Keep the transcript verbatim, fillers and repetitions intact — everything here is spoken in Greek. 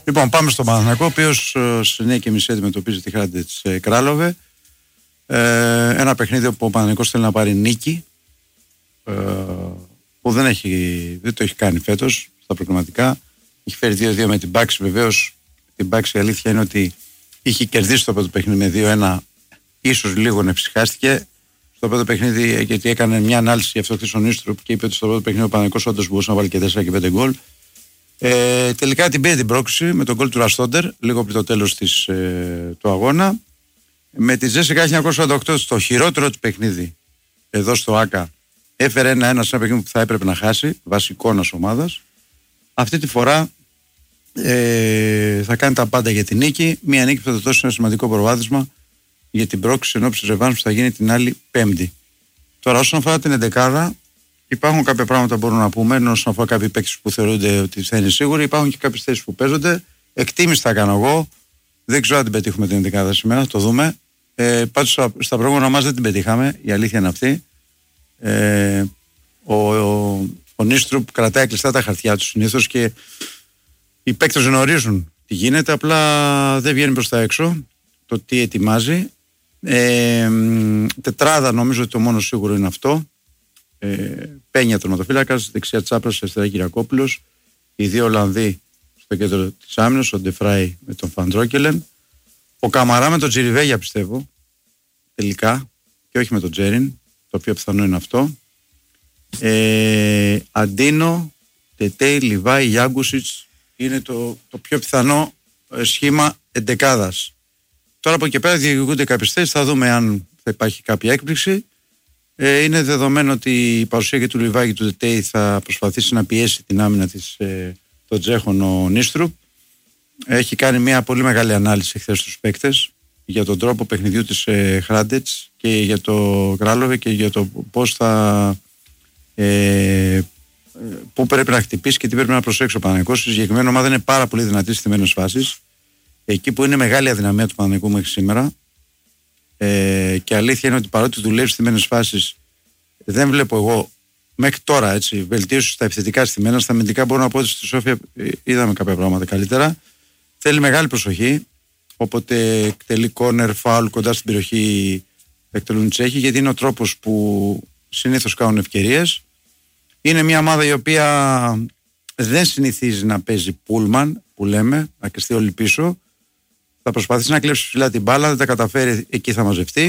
Λοιπόν, πάμε στον Παναθηναϊκό, ο οποίος στις εννιά και μισή αντιμετωπίζει τη Hrádec Králové. Ε, ένα παιχνίδι όπου ο Παναθηναϊκός θέλει να πάρει νίκη, ε, που δεν, έχει, δεν το έχει κάνει φέτος στα προκριματικά. Έχει φέρει δύο δύο με την Πάξη. Βεβαίως, την Πάξη η αλήθεια είναι ότι είχε κερδίσει το πρώτο παιχνίδι με δύο ένα, ίσως λίγο να ψυχάστηκε. Στο πρώτο παιχνίδι, γιατί έκανε μια ανάλυση για αυτό ο Νίστρουπ και είπε ότι στο πρώτο παιχνίδι ο Παναθηναϊκός όντως μπορούσε να βάλει και τέσσερα και πέντε γκολ. Ε, τελικά την πήρε την πρόκληση με τον γκολ του Ραστόντερ λίγο πριν το τέλος της, ε, του αγώνα. Με τη Ζέσικα χίλια εννιακόσια ογδόντα οκτώ στο χειρότερο του παιχνίδι εδώ στο ΆΚΑ έφερε ένα-ένα σε ένα παιχνίδι που θα έπρεπε να χάσει βάσει εικόνας ομάδας. Αυτή τη φορά ε, θα κάνει τα πάντα για την νίκη. Μια νίκη που θα του δώσει ένα σημαντικό προβάδισμα για την πρόκληση ενώπιση της ρεβάνς που θα γίνει την άλλη Πέμπτη. Τώρα, όσον αφορά την εντεκάδα, υπάρχουν κάποια πράγματα που μπορούμε να πούμε, ενώ όσον αφορά κάποιοι παίκτες που θεωρούνται ότι θα είναι σίγουροι, υπάρχουν και κάποιες θέσεις που παίζονται. Εκτίμηση θα κάνω εγώ. Δεν ξέρω αν την πετύχουμε την εντεκάδα σήμερα, το δούμε. Ε, πάντως στα προηγούμενα μας δεν την πετύχαμε, η αλήθεια είναι αυτή. Ε, ο, ο, ο Νίστρουπ κρατάει κλειστά τα χαρτιά του συνήθως και οι παίκτες γνωρίζουν τι γίνεται, απλά δεν βγαίνει προς τα έξω το τι ετοιμάζει. Ε, τετράδα νομίζω ότι το μόνο σίγουρο είναι αυτό. Ε, Πένια τερματοφύλακας, δεξιά Τσάπρας, αριστερά Κυριακόπουλος, οι δύο Ολλανδοί στο κέντρο της άμυνας, ο Ντεφράι με τον Φαντρόκελεν, ο Καμαρά με τον Τζιριβέγια πιστεύω τελικά και όχι με τον Τζέριν, το οποίο πιθανό είναι αυτό. ε, Αντίνο, Τετέι, Λιβάη, Γιάγκουσιτς είναι το, το πιο πιθανό σχήμα εντεκάδας. Τώρα από εκεί πέρα διεκδικούνται κάποιες θέσεις, θα δούμε αν θα υπάρχει κάποια έκπληξη. Ε, είναι δεδομένο ότι η παρουσία και του Λιβάη και του Τετέι θα προσπαθήσει να πιέσει την άμυνα της, ε, των Τσέχων ο Νίστρουπ. Έχει κάνει μια πολύ μεγάλη ανάλυση χθες στους παίκτες για τον τρόπο παιχνιδιού της ε, Hrádec και για το Králové και για το πώς θα ε, πού πρέπει να χτυπήσει και τι πρέπει να προσέξει ο Παναθηναϊκός. Η συγκεκριμένη ομάδα είναι πάρα πολύ δυνατή στις στιμένες φάσεις, εκεί που είναι μεγάλη αδυναμία του Παναθηναϊκού μέχρι σήμερα. Ε, και αλήθεια είναι ότι παρότι δουλεύει στιμένες φάσεις, δεν βλέπω εγώ μέχρι τώρα έτσι, βελτίωση στα επιθετικά στιμένα. Στα αμυντικά μπορώ να πω ότι στη Σόφια είδαμε κάποια πράγματα καλύτερα. Θέλει μεγάλη προσοχή. Όποτε εκτελεί κόρνερ, φάουλ κοντά στην περιοχή, εκτελούν οι Τσέχοι, γιατί είναι ο τρόπος που συνήθως κάνουν ευκαιρίες. Είναι μια ομάδα η οποία δεν συνηθίζει να παίζει πούλμαν, που λέμε, να κρυστεί όλοι πίσω. Θα προσπαθήσει να κλέψει ψηλά την μπάλα, δεν τα καταφέρει, εκεί θα μαζευτεί.